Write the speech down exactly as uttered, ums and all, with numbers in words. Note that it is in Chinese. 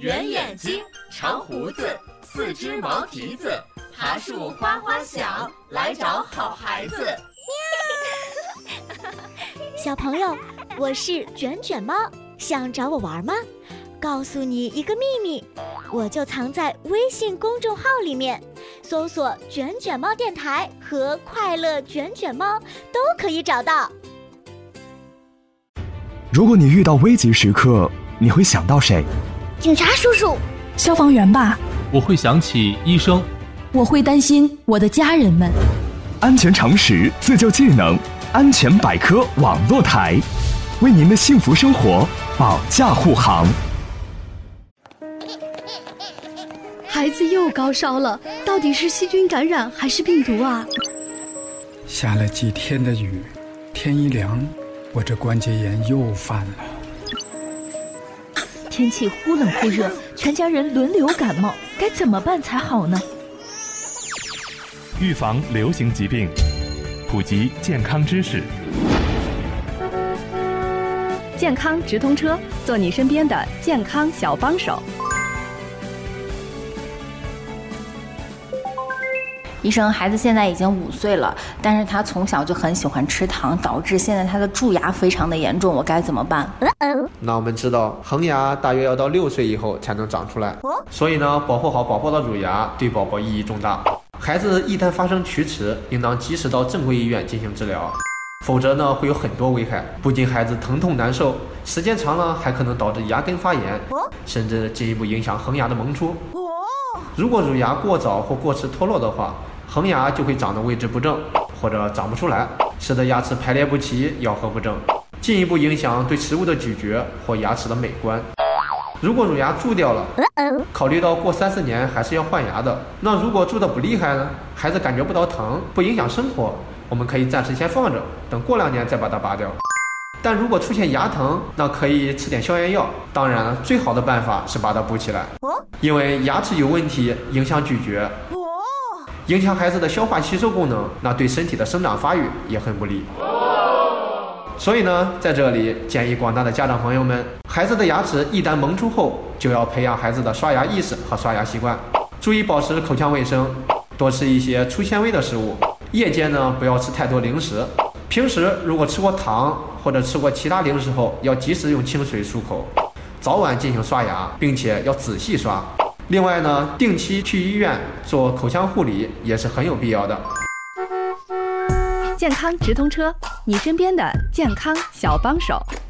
圆眼睛，长胡子，四只毛蹄子，爬树花花响，来找好孩子。 小朋友，我是卷卷猫，想找我玩吗？告诉你一个秘密，我就藏在微信公众号里面，搜索卷卷猫电台和快乐卷卷猫都可以找到。 如果你遇到危急时刻，你会想到谁？ 警察叔叔。 消防员吧。 我会想起医生。 我会担心我的家人们。 安全常识，自救技能，安全百科网络台，为您的幸福生活保驾护航。 孩子又高烧了，到底是细菌感染还是病毒啊？ 下了几天的雨，天一凉，我这关节炎又犯了。 天气忽冷忽热，全家人轮流感冒，该怎么办才好呢？ 预防流行疾病，普及健康知识。 健康直通车，做你身边的健康小帮手。 医生，孩子现在已经五岁了，但是他从小就很喜欢吃糖，导致现在他的蛀牙非常的严重，我该怎么办？ 那我们知道，恒牙大约要到六岁以后才能长出来，所以呢，保护好宝宝的乳牙对宝宝意义重大。孩子一旦发生龋齿，应当及时到正规医院进行治疗，否则呢会有很多危害，不仅孩子疼痛难受，时间长了还可能导致牙根发炎，甚至进一步影响恒牙的萌出。如果乳牙过早或过迟脱落的话，恒牙就会长得位置不正，或者长不出来，使得牙齿排列不齐，咬合不正，进一步影响对食物的咀嚼或牙齿的美观。如果乳牙蛀掉了，考虑到过三四年还是要换牙的，那如果蛀得不厉害呢，孩子感觉不到疼，不影响生活，我们可以暂时先放着，等过两年再把它拔掉。但如果出现牙疼，那可以吃点消炎药，当然最好的办法是把它补起来，因为牙齿有问题影响咀嚼，影响孩子的消化吸收功能，那对身体的生长发育也很不利。所以呢，在这里建议广大的家长朋友们，孩子的牙齿一旦萌出后，就要培养孩子的刷牙意识和刷牙习惯，注意保持口腔卫生，多吃一些粗纤维的食物，夜间呢不要吃太多零食，平时如果吃过糖或者吃过其他零食后，要及时用清水漱口，早晚进行刷牙，并且要仔细刷。另外呢，定期去医院做口腔护理也是很有必要的。 健康直通车，你身边的健康小帮手。